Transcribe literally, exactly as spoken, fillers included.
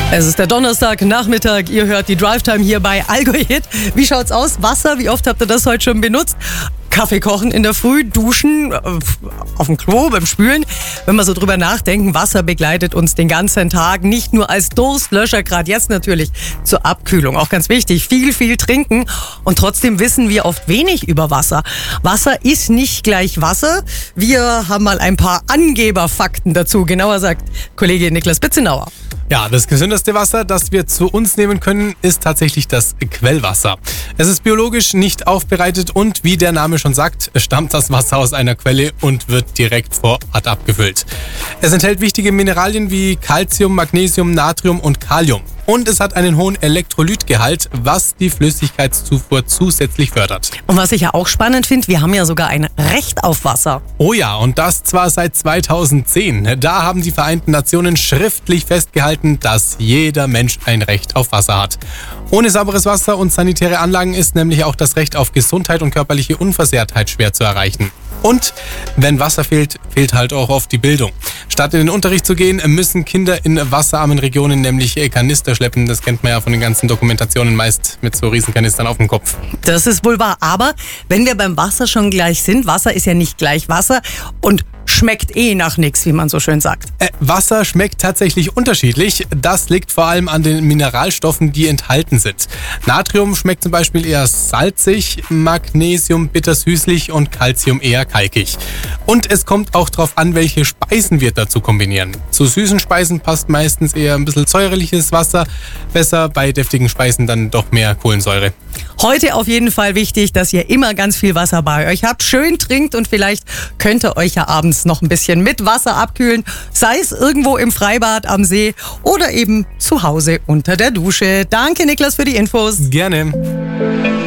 Es ist der Donnerstagnachmittag, ihr hört die Drive-Time hier bei Allgäu Hit. Wie schaut's aus? Wasser, wie oft habt ihr das heute schon benutzt? Kaffee kochen in der Früh, duschen, auf dem Klo, beim Spülen. Wenn wir so drüber nachdenken, Wasser begleitet uns den ganzen Tag, nicht nur als Durstlöscher, gerade jetzt natürlich zur Abkühlung. Auch ganz wichtig, viel, viel trinken und trotzdem wissen wir oft wenig über Wasser. Wasser ist nicht gleich Wasser. Wir haben mal ein paar Angeberfakten dazu, genauer sagt Kollege Niklas Bitzenauer. Ja, das gesündeste Wasser, das wir zu uns nehmen können, ist tatsächlich das Quellwasser. Es ist biologisch nicht aufbereitet und, wie der Name schon sagt, stammt das Wasser aus einer Quelle und wird direkt vor Ort abgefüllt. Es enthält wichtige Mineralien wie Calcium, Magnesium, Natrium und Kalium. Und es hat einen hohen Elektrolytgehalt, was die Flüssigkeitszufuhr zusätzlich fördert. Und was ich ja auch spannend finde, wir haben ja sogar ein Recht auf Wasser. Oh ja, und das zwar seit zweitausendzehn. Da haben die Vereinten Nationen schriftlich festgehalten, dass jeder Mensch ein Recht auf Wasser hat. Ohne sauberes Wasser und sanitäre Anlagen ist nämlich auch das Recht auf Gesundheit und körperliche Unversehrtheit schwer zu erreichen. Und wenn Wasser fehlt, fehlt halt auch oft die Bildung. Statt in den Unterricht zu gehen, müssen Kinder in wasserarmen Regionen nämlich Kanister schleppen. Das kennt man ja von den ganzen Dokumentationen, meist mit so Riesenkanistern auf dem Kopf. Das ist wohl wahr. Aber wenn wir beim Wasser schon gleich sind, Wasser ist ja nicht gleich Wasser und schmeckt eh nach nichts, wie man so schön sagt. Äh, Wasser schmeckt tatsächlich unterschiedlich. Das liegt vor allem an den Mineralstoffen, die enthalten sind. Natrium schmeckt zum Beispiel eher salzig, Magnesium bittersüßlich und Calcium eher kalkig. Und es kommt auch darauf an, welche Speisen wir dazu kombinieren. Zu süßen Speisen passt meistens eher ein bisschen säuerliches Wasser. Besser bei deftigen Speisen dann doch mehr Kohlensäure. Heute auf jeden Fall wichtig, dass ihr immer ganz viel Wasser bei euch habt. Schön trinkt und vielleicht könnt ihr euch ja abends noch ein bisschen mit Wasser abkühlen. Sei es irgendwo im Freibad, am See oder eben zu Hause unter der Dusche. Danke Niklas für die Infos. Gerne.